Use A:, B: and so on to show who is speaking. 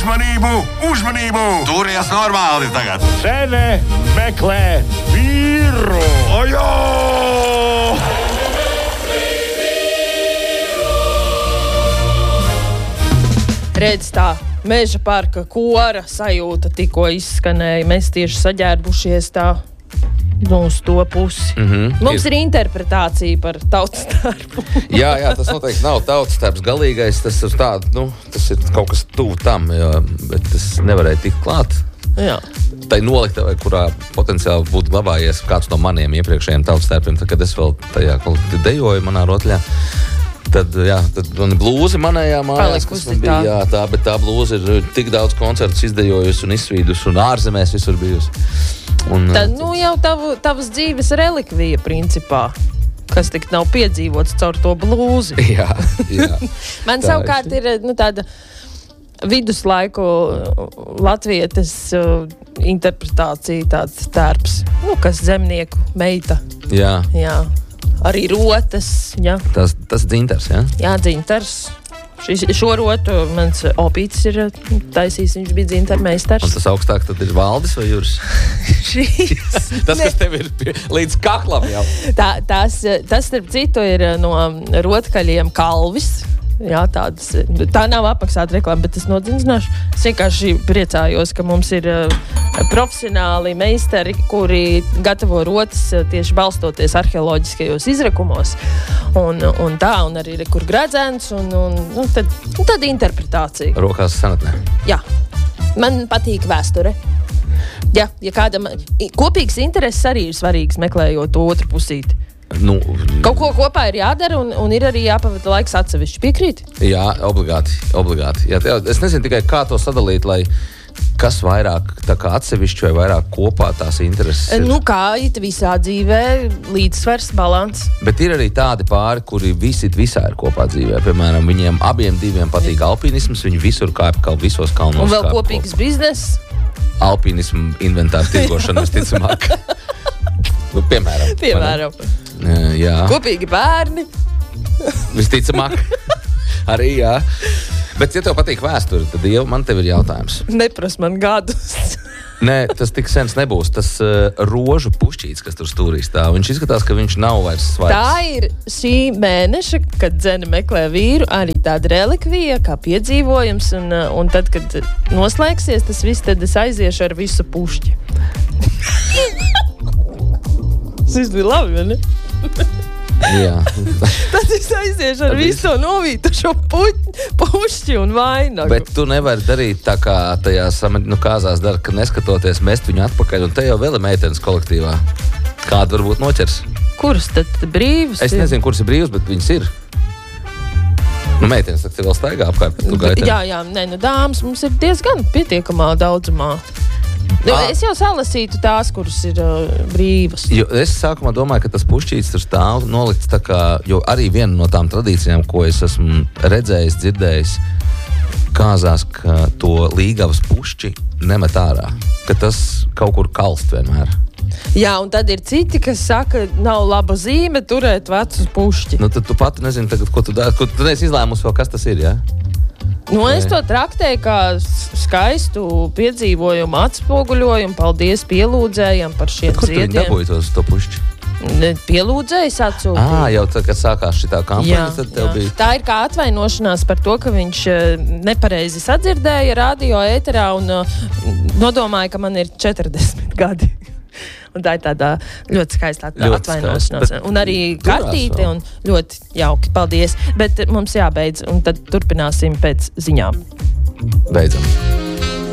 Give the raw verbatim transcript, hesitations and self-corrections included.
A: Uzmanību, uzmanību!
B: Turies normāli tagad!
A: Zene meklē vīru!
B: Ojā!
C: Redz tā, meža parka kora sajūta tikko izskanēja. Mēs tieši saģērbušies tā nu, uz to pusi.
D: Mm-hmm.
C: Mums ir. ir interpretācija par tautas tērpu.
D: jā, jā, tas noteikti nav tautas tērps galīgais. Tas ir tād, nu, tas ir kaut kas tuvu tam, jā, bet tas nevarēja tikt klāt.
C: Jā.
D: Tai noliktavai, kurā potenciāli būtu glabājies kāds no maniem iepriekšējiem tautas tērpiem, tad, kad es vēl tajā kaut kā dejoju manā rotļā. Tad, jā, tad man blūzi manējā mājās, kas man bija, jā, tā, bet tā blūzi ir tik daudz koncertus izdejojusi un izsvīdusi un ārzemēs visur bijusi. Un,
C: tad, nu, jau tavu, tavas dzīves relikvija, principā, kas tik nav piedzīvots caur to blūzi.
D: Jā, jā.
C: Man savukārt ir, nu, tāda viduslaiku latvietes uh, interpretācija, tāds tērps, nu, kas zemnieku meita.
D: Jā.
C: Jā. Arī rotas, jā.
D: Tas, tas dzintars, jā?
C: Jā, dzintars. Šis, šo rotu mans opītis ir taisījis, viņš bija dzintaru meistars.
D: Un tas augstāk tad ir Valdis vai Juris?
C: Šīs.
D: tas, kas tev ir pie, līdz kaklam jau.
C: Tā, tas, tas, starp citu, ir no rotkaļiem kalvis. Jā, tādas, tā nav apmaksāta reklāma, bet es nodzinzināšu. Es vienkārši priecājos, ka mums ir uh, profesionāli meistari, kuri gatavo rotas uh, tieši balstoties arheoloģiskajos izrakumos. Un, un tā, un arī kur gradzens, un, un, un tad, un tad interpretācija.
D: Rokās senatnē.
C: Jā, man patīk vēsture. Jā, ja kādam kopīgs intereses arī ir svarīgs, meklējot otru pusīti.
D: Nu,
C: Kaut ko kopā ir jādara un, un ir arī jāpavada laiks atsevišķi. Piekrīt?
D: Jā, obligāti. obligāti. Jā, jā, es nezinu tikai, kā to sadalīt, lai kas vairāk tā kā atsevišķi vai vairāk kopā tās intereses ir.
C: Nu kā, it visā dzīvē līdzsvars, balans.
D: Bet ir arī tādi pāri, kuri visi visā ir kopā dzīvē. Piemēram, viņiem abiem diviem patīk alpīnisms, viņi visur kāp kaut visos kalnos.
C: Un vēl kopīgs bizness.
D: Alpīnismu inventāru tirgošana, visticamāk. nu, piemēram.
C: Piemēram.
D: Jā.
C: Kopīgi bērni.
D: Visticamāk. Arī, jā. Bet, ja tev patīk vēsture, tad jau man tev ir jautājums.
C: Nepras man gadus.
D: Nē, tas tik sens nebūs. Tas uh, rožu pušķīts, kas tur stūrī stāv. Viņš izskatās, ka viņš nav vairs svaigs.
C: Tā ir šī mēneša, kad Zene meklē vīru, arī tāda relikvija, kā piedzīvojums. Un, un tad, kad noslēgsies tas viss, tad es aiziešu ar visu pušķi. Tas bija labi, vai ne?
D: Jā.
C: Tad es aiziešu ar visu to novītušo pušķi un vainagu.
D: Bet tu nevari darīt tā, kā tajās nu, kāzās dara, ka neskatoties mest viņu atpakaļ. Un te jau vēl ir meitenes kolektīvā. Kāda varbūt noķers?
C: Kuras tad brīvas?
D: Es nezinu, kuras ir brīvas, bet viņas ir. Nu, meitenes tad vēl staigā apkārt.
C: Jā, jā, nē, nu dāmas mums ir diezgan pietiekamā daudzumā. Nu, es jau salasītu tās, kuras ir uh, brīvas.
D: Jo es sākumā domāju, ka tas pušķīts tur stāv nolikts tā kā, jo arī viena no tām tradīcijām, ko es esmu redzējis, dzirdējis, kāzās, ka to līgavas pušķi nemet ārā, ka tas kaut kur kalst vienmēr.
C: Jā, un tad ir citi, kas saka, nav laba zīme turēt vecus pušķi.
D: Nu, tad tu pati nezini tagad, ko tu dari, ko tu neesi izlēmusi vēl, kas tas ir, jā?
C: Nu, es to traktēju kā skaistu piedzīvojumu atspoguļojumu. Paldies pielūdzējiem par šiem
D: ziediem. Kur tu viņi dabūji tos to pušķi?
C: Pielūdzējs atsūtīja.
D: Ā, jau tā, kad sākās šitā kampaņa,
C: jā,
D: tad tev
C: jā.
D: bija...
C: Tā ir kā atvainošanās par to, ka viņš nepareizi sadzirdēja radio ēterā un nodomāja, ka man ir četrdesmit gadi. Un tā ir tāda ļoti skaista atvainošanās. Un arī kartīte un ļoti jauki. Paldies. Bet mums jābeidz un tad turpināsim pēc ziņām.
D: Beidzam.